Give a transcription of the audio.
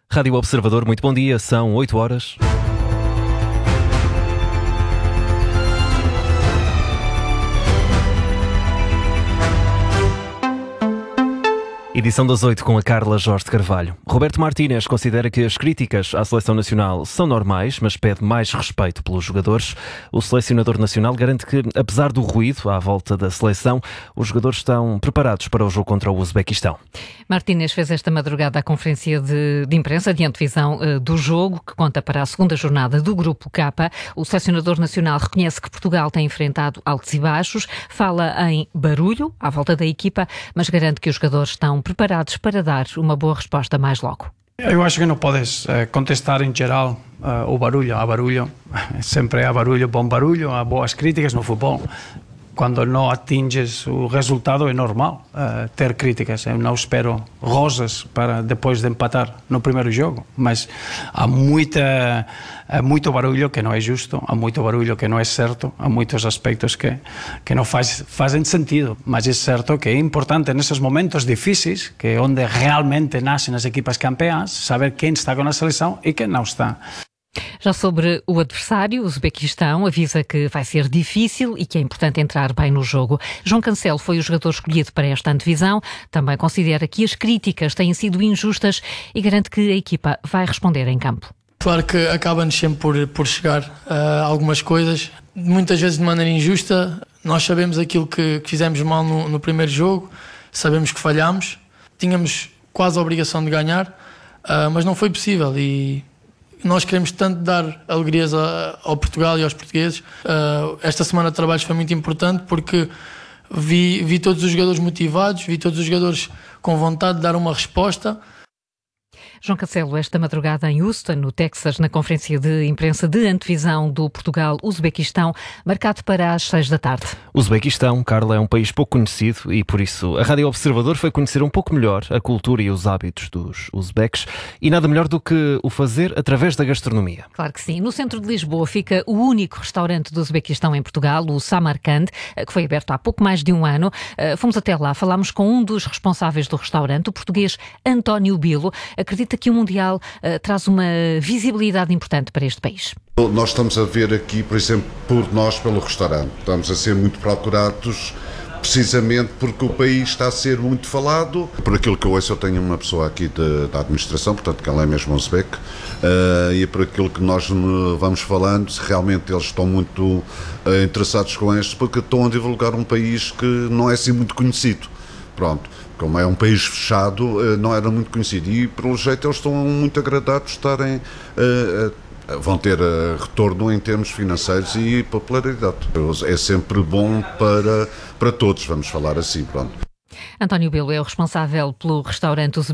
Rádio Observador, muito bom dia, são 8 horas. Edição das 8 com a Carla Jorge de Carvalho. Roberto Martínez considera que as críticas à seleção nacional são normais, mas pede mais respeito pelos jogadores. O selecionador nacional garante que, apesar do ruído à volta da seleção, os jogadores estão preparados para o jogo contra o Uzbequistão. Martínez fez esta madrugada a conferência de imprensa de antevisão do jogo, que conta para a segunda jornada do Grupo K. O selecionador nacional reconhece que Portugal tem enfrentado altos e baixos, fala em barulho à volta da equipa, mas garante que os jogadores estão preparados para dar uma boa resposta mais logo. Eu acho que não podes contestar em geral o barulho. Há barulho, sempre há barulho, bom barulho, há boas críticas no futebol. Quando não atinges o resultado é normal ter críticas. Eu não espero rosas para depois de empatar no primeiro jogo, mas há muito barulho que não é justo, há muito barulho que não é certo, há muitos aspectos que não fazem sentido, mas é certo que é importante nesses momentos difíceis, que é onde realmente nascem as equipas campeãs, saber quem está com a seleção e quem não está. Já sobre o adversário, o Uzbequistão avisa que vai ser difícil e que é importante entrar bem no jogo. João Cancelo foi o jogador escolhido para esta antevisão, também considera que as críticas têm sido injustas e garante que a equipa vai responder em campo. Claro que acaba-nos sempre por chegar algumas coisas, muitas vezes de maneira injusta. Nós sabemos aquilo que fizemos mal no primeiro jogo, sabemos que falhámos, tínhamos quase a obrigação de ganhar, mas não foi possível e nós queremos tanto dar alegrias ao Portugal e aos portugueses. Esta semana de trabalhos foi muito importante porque vi todos os jogadores motivados, vi todos os jogadores com vontade de dar uma resposta. João Cancelo, esta madrugada em Houston, no Texas, na conferência de imprensa de antevisão do Portugal-Uzbequistão, marcado para as 6 da tarde. O Uzbequistão, Carla, é um país pouco conhecido e, por isso, a Rádio Observador foi conhecer um pouco melhor a cultura e os hábitos dos uzbeques e nada melhor do que o fazer através da gastronomia. Claro que sim. No centro de Lisboa fica o único restaurante do Uzbequistão em Portugal, o Samarkand, que foi aberto há pouco mais de um ano. Fomos até lá, falámos com um dos responsáveis do restaurante, o português António Bilo. Acredita que o Mundial traz uma visibilidade importante para este país. Nós estamos a ver aqui, por exemplo, pelo restaurante. Estamos a ser muito procurados, precisamente porque o país está a ser muito falado. Por aquilo que eu ouço, eu tenho uma pessoa aqui da administração, portanto, que ela é mesmo uzbeque, e por aquilo que nós vamos falando, se realmente eles estão muito interessados com isto, porque estão a divulgar um país que não é assim muito conhecido. Pronto. Como é um país fechado, não era muito conhecido e, pelo jeito, eles estão muito agradados de estarem, vão ter retorno em termos financeiros e popularidade. É sempre bom para todos, vamos falar assim, pronto. António Bilo é o responsável pelo restaurante